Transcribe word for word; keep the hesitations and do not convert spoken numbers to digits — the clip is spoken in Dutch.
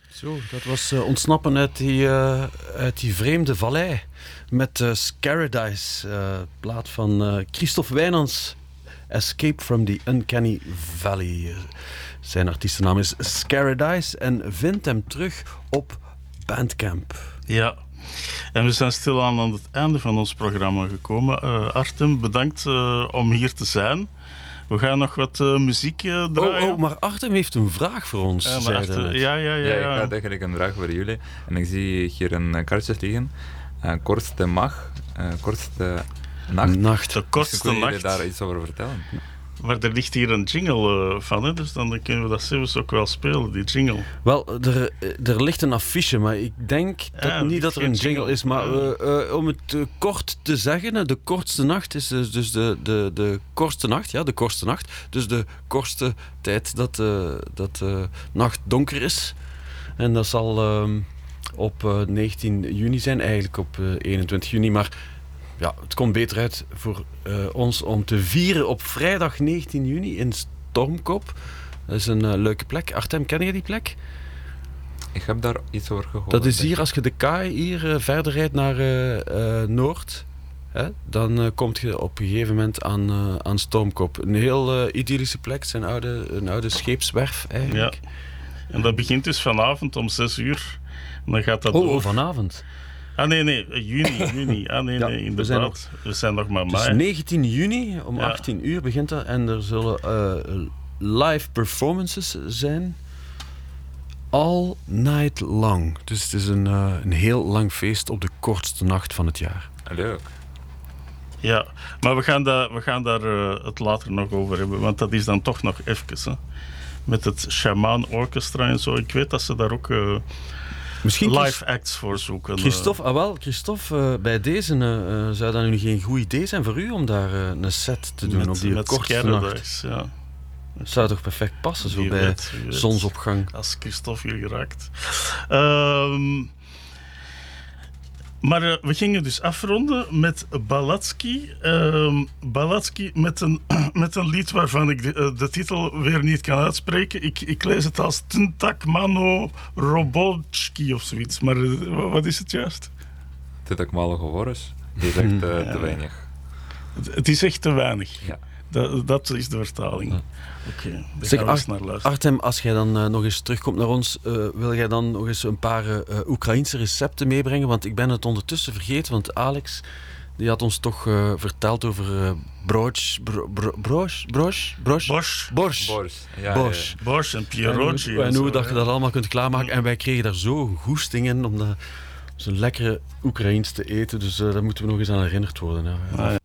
Zo, dat was uh, ontsnappen uit die, uh, uit die vreemde vallei. Met uh, Scaradise, uh, plaat van uh, Christophe Wijnands. Escape from the Uncanny Valley. Zijn artiestennaam is Scaradise en vindt hem terug op Bandcamp. Ja, en we zijn stilaan aan het einde van ons programma gekomen. Uh, Artem, bedankt uh, om hier te zijn. We gaan nog wat uh, muziek uh, draaien. Oh, oh, maar Artem heeft een vraag voor ons. Uh, maar Artem, ja, ja, ja, ja, ja. ik had eigenlijk een vraag voor jullie. En ik zie hier een kaartje liggen. Uh, kortste mag, uh, kortste nacht. nacht. De kortste Kun je nacht. daar iets over vertellen? Maar er ligt hier een jingle uh, van, hè, dus dan kunnen we dat zelfs ook wel spelen, die jingle. Wel, er, er ligt een affiche, maar ik denk dat Ja, niet dat er een jingle, jingle is. Maar uh, uh, om het uh, kort te zeggen, de kortste nacht is dus, dus de, de, de kortste nacht. Ja, de kortste nacht. Dus de kortste tijd dat de uh, dat, uh, nacht donker is. En dat zal uh, op uh, negentien juni zijn, eigenlijk op uh, eenentwintig juni. Maar ja, het komt beter uit voor uh, ons om te vieren op vrijdag negentien juni in Stormkop. Dat is een uh, leuke plek. Artem, ken je die plek? Ik heb daar iets over gehoord. Dat is hier, als je de kaai hier uh, verder rijdt naar uh, uh, Noord, hè, dan uh, kom je op een gegeven moment aan, uh, aan Stormkop. Een heel uh, idyllische plek, zijn oude, een oude scheepswerf eigenlijk. Ja. En dat begint dus vanavond om zes uur. En dan gaat dat Oh, door. oh, vanavond. Ah nee, nee, juni, juni. Ah nee, Ja, nee, we inderdaad. zijn nog- We zijn nog maar Dus mei. negentien juni om Ja. achttien uur begint dat en er zullen uh, live performances zijn. All night long. Dus het is een, uh, een heel lang feest op de kortste nacht van het jaar. Leuk. Ja, maar we gaan daar, we gaan daar uh, het later nog over hebben, want dat is dan toch nog even, hè. Met het Shaman Orchestra en zo. Ik weet dat ze daar ook uh, Misschien live acts voor zoeken. uh. Christophe, ah wel, Christophe, uh, bij deze uh, uh, zou dat nu geen goed idee zijn voor u om daar uh, een set te doen met, op die met kortste nacht? Scaradise, ja. Dat zou toch perfect passen, zo Wie bij weet, wie weet. zonsopgang. Als Christophe hier geraakt. Ehm, maar uh, we gingen dus afronden met Balatsky. Um, Balatsky met een, met een lied waarvan ik de, uh, de titel weer niet kan uitspreken. Ik, ik lees het als Tintakmano Robolski of zoiets. Maar uh, wat is het juist? Dit ik mal gehoord. Die is echt uh, te weinig. Het, het is echt te weinig. Ja. Dat, dat is de vertaling. Oké, okay, daar Zeg, gaan we eens Ar- naar luisteren. Artem, als jij dan uh, nog eens terugkomt naar ons, uh, wil jij dan nog eens een paar uh, Oekraïense recepten meebrengen? Want ik ben het ondertussen vergeten, want Alex die had ons toch uh, verteld over uh, broch, bro, bro, broch, broch, broch, Bosch, borsch. Boris. Ja, Bosch. ja, ja. Bosch en Pierogi. En hoe, en zo, hoe dat hè. je dat allemaal kunt klaarmaken. En wij kregen daar zo goesting in om dat, zo'n lekkere Oekraïens te eten. Dus uh, daar moeten we nog eens aan herinnerd worden. Hè. Ah, ja.